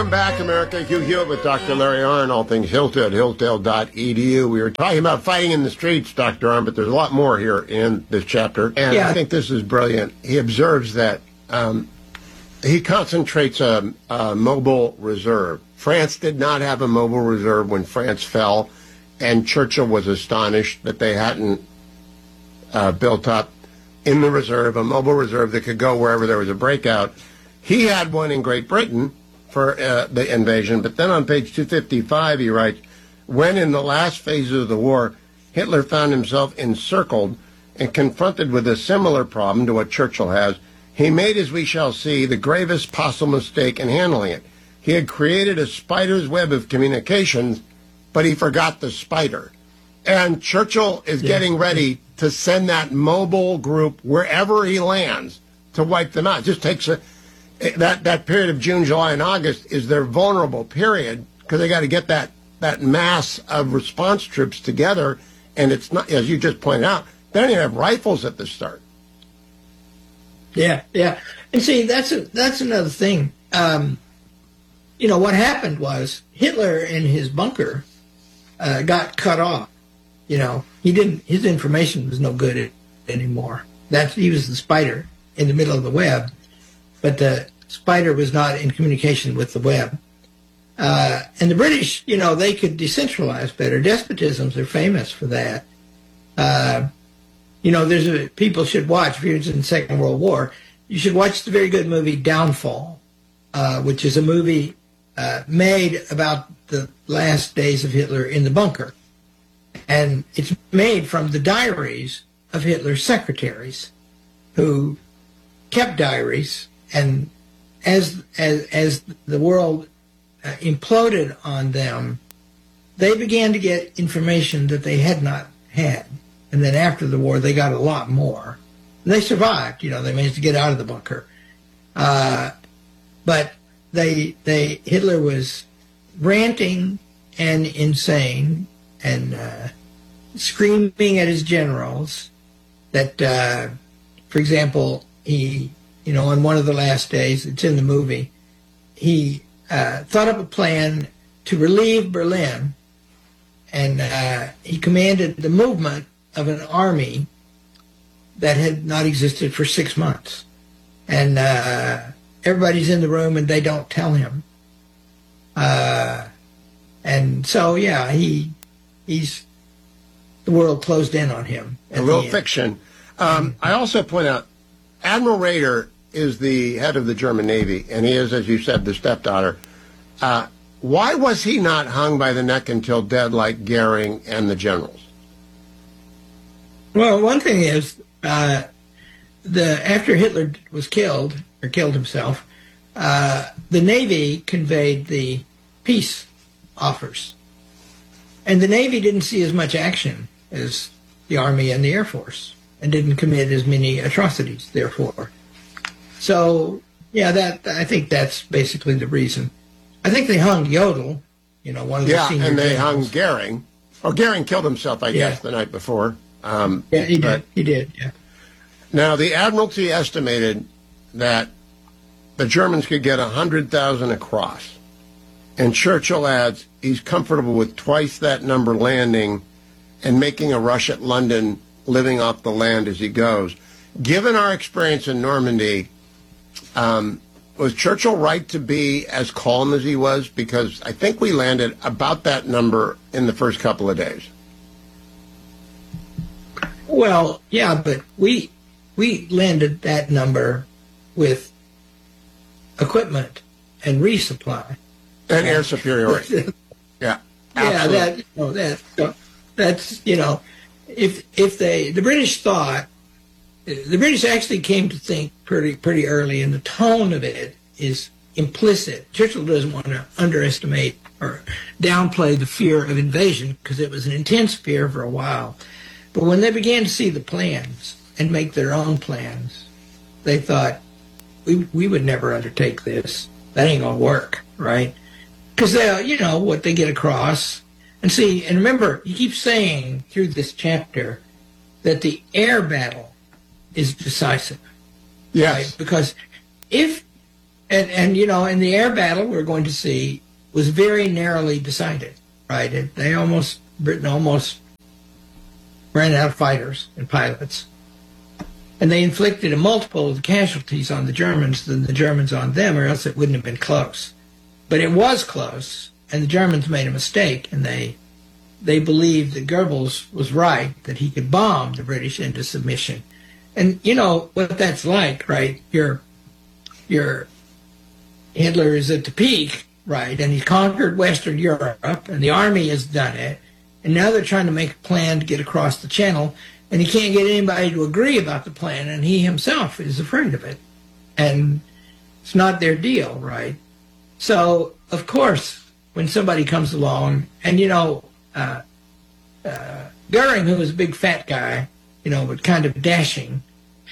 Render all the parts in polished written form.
Welcome back, America. Hugh Hewitt with Dr. Larry Arnn, all things Hillsdale at hillsdale.edu. We were talking about fighting in the streets, Dr. Arnn, but there's a lot more here in this chapter. And I think this is brilliant. He observes that he concentrates a mobile reserve. France did not have a mobile reserve when France fell, and Churchill was astonished that they hadn't built up in the reserve, a mobile reserve that could go wherever there was a breakout. He had one in Great Britain for the invasion, but then on page 255 he writes, when in the last phases of the war, Hitler found himself encircled and confronted with a similar problem to what Churchill has, he made, as we shall see, the gravest possible mistake in handling it. He had created a spider's web of communications, but he forgot the spider. And Churchill is getting ready to send that mobile group wherever he lands to wipe them out. It just takes that period of June, July, and August is their vulnerable period because they got to get that mass of response troops together. And it's not, as you just pointed out, they don't even have rifles at the start. Yeah. And see, that's another thing. What happened was Hitler in his bunker got cut off. His information was no good anymore. He was the spider in the middle of the web, but the spider was not in communication with the web. And the British, they could decentralize better. Despotisms are famous for that. People should watch, if you're in the Second World War, you should watch the very good movie Downfall, which is a movie made about the last days of Hitler in the bunker. And it's made from the diaries of Hitler's secretaries, who kept diaries, and as the world imploded on them, they began to get information that they had not had. And then after the war, they got a lot more. And they survived. They managed to get out of the bunker. But Hitler was ranting and insane and screaming at his generals that, for example, he, on one of the last days, it's in the movie, he thought up a plan to relieve Berlin, and he commanded the movement of an army that had not existed for 6 months. And everybody's in the room and they don't tell him. And so, he's the world closed in on him. A real fiction. I also point out, Admiral Raeder is the head of the German Navy, and he is, as you said, the stepdaughter. Why was he not hung by the neck until dead like Goering and the generals? Well, one thing is, after Hitler was killed, or killed himself, the Navy conveyed the peace offers. And the Navy didn't see as much action as the Army and the Air Force, and didn't commit as many atrocities, therefore. So, I think that's basically the reason. I think they hung Jodl, one of the senior and they generals. hung Goering. Oh, Goering killed himself, I guess, the night before. He did. Now, the Admiralty estimated that the Germans could get 100,000 across. And Churchill adds he's comfortable with twice that number landing and making a rush at London, living off the land as he goes. Given our experience in Normandy, was Churchill right to be as calm as he was? Because I think we landed about that number in the first couple of days. Well, but we landed that number with equipment and resupply. And air superiority. Absolutely. If the British thought, the British actually came to think pretty early, and the tone of it is implicit. Churchill doesn't want to underestimate or downplay the fear of invasion, because it was an intense fear for a while. But when they began to see the plans and make their own plans, they thought, we would never undertake this. That ain't going to work, right? Because what they get across. And remember, he keeps saying through this chapter that the air battle is decisive. Yes. Right? Because if And and the air battle we're going to see was very narrowly decided, right? Britain almost ran out of fighters and pilots. And they inflicted a multiple of the casualties on the Germans than the Germans on them, or else it wouldn't have been close. But it was close, and the Germans made a mistake, and they believed that Goebbels was right, that he could bomb the British into submission. And you know what that's like, right? Your Hitler is at the peak, right? And he's conquered Western Europe, and the army has done it. And now they're trying to make a plan to get across the channel, and he can't get anybody to agree about the plan, and he himself is afraid of it. And it's not their deal, right? So, of course, when somebody comes along, and Goering, who was a big fat guy, but kind of dashing,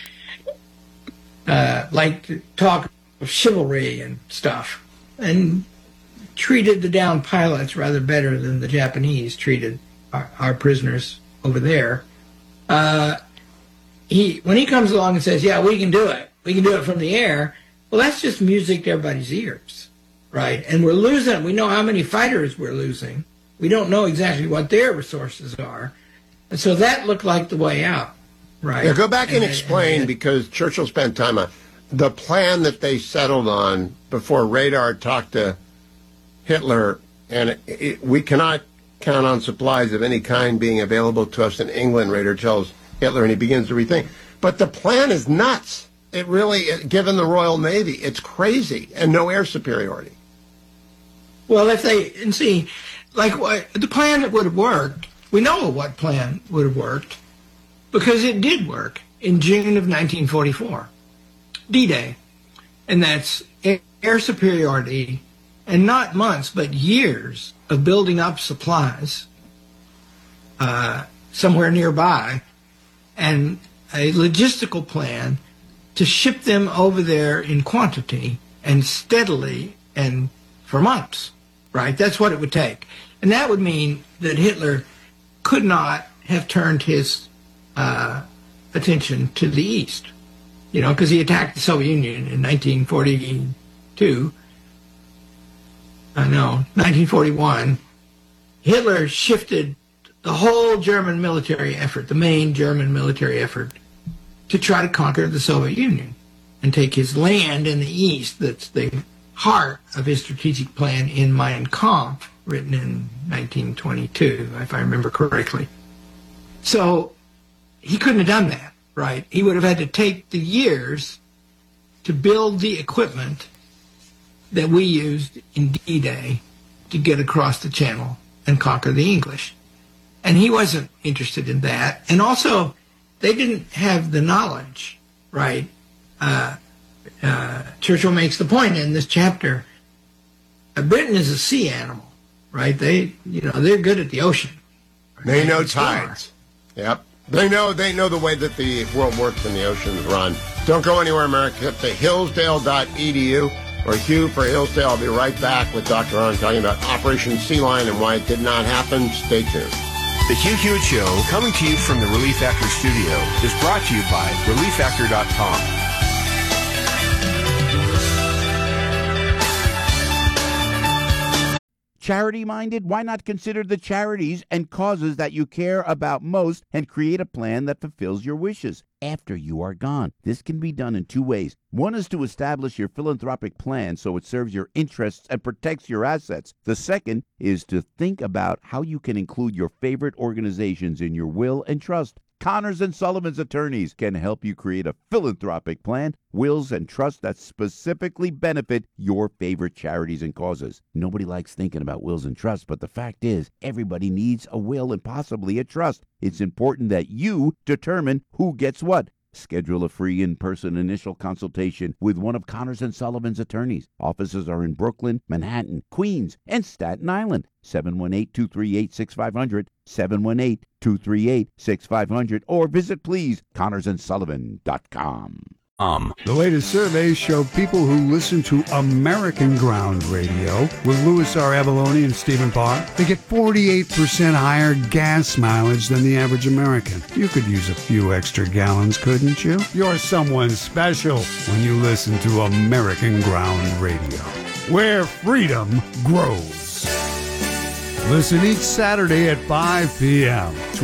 liked to talk of chivalry and stuff, and treated the downed pilots rather better than the Japanese treated our prisoners over there. When he comes along and says, yeah, we can do it from the air, well, that's just music to everybody's ears, right? And we're losing. We know how many fighters we're losing. We don't know exactly what their resources are. And so that looked like the way out, right? Yeah, go back and explain, because Churchill spent time on the plan that they settled on before Radar talked to Hitler, and we cannot count on supplies of any kind being available to us in England, Radar tells Hitler, and he begins to rethink. But the plan is nuts. It really, given the Royal Navy, it's crazy, and no air superiority. Well, the plan that would have worked, we know what plan would have worked, because it did work in June of 1944. D-Day, and that's air superiority, and not months, but years of building up supplies somewhere nearby, and a logistical plan to ship them over there in quantity and steadily and for months, right? That's what it would take. And that would mean that Hitler could not have turned his attention to the east. Because he attacked the Soviet Union in 1941. Hitler shifted the whole German military effort, the main German military effort, to try to conquer the Soviet Union and take his land in the east. That's the heart of his strategic plan in Mein Kampf, written in 1922, if I remember correctly. So he couldn't have done that. Right, he would have had to take the years to build the equipment that we used in D-Day to get across the channel and conquer the English. And he wasn't interested in that. And also, they didn't have the knowledge, right? Churchill makes the point in this chapter, Britain is a sea animal, right? They're good at the ocean. They know tides. Yep. They know the way that the world works and the oceans run. Don't go anywhere, America. Get to hillsdale.edu or Hugh for Hillsdale. I'll be right back with Dr. Arnn talking about Operation Sea Lion and why it did not happen. Stay tuned. The Hugh Hewitt Show, coming to you from the Relief Factor studio, is brought to you by ReliefFactor.com. Charity-minded? Why not consider the charities and causes that you care about most and create a plan that fulfills your wishes after you are gone? This can be done in two ways. One is to establish your philanthropic plan so it serves your interests and protects your assets. The second is to think about how you can include your favorite organizations in your will and trust. Connors and Sullivan's attorneys can help you create a philanthropic plan, wills, and trusts that specifically benefit your favorite charities and causes. Nobody likes thinking about wills and trusts, but the fact is, everybody needs a will and possibly a trust. It's important that you determine who gets what. Schedule a free in-person initial consultation with one of Connors and Sullivan's attorneys. Offices are in Brooklyn, Manhattan, Queens, and Staten Island. 718-238-6500, 718-238-6500, or visit, please, ConnorsandSullivan.com. The latest surveys show people who listen to American Ground Radio with Louis R. Avalone and Stephen Parr, they get 48% higher gas mileage than the average American. You could use a few extra gallons, couldn't you? You're someone special when you listen to American Ground Radio, where freedom grows. Listen each Saturday at 5 p.m.